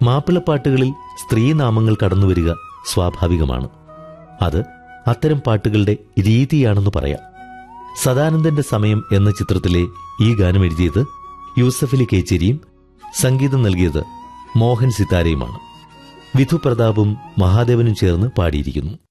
മാപ്പിളപ്പാട്ടുകളിൽ സ്ത്രീനാമങ്ങൾ കടന്നുവരിക സ്വാഭാവികമാണ്. അത് അത്തരം പാട്ടുകളുടെ രീതിയാണെന്ന് പറയാം. സദാനന്ദന്റെ സമയം എന്ന ചിത്രത്തിലെ ഈ ഗാനം എഴുതിയത് യൂസഫലി കേച്ചേരിയും സംഗീതം നൽകിയത് മോഹൻ സിതാരയുമാണ്. വിധു പ്രതാപും മഹാദേവനും ചേർന്ന് പാടിയിരിക്കുന്നു.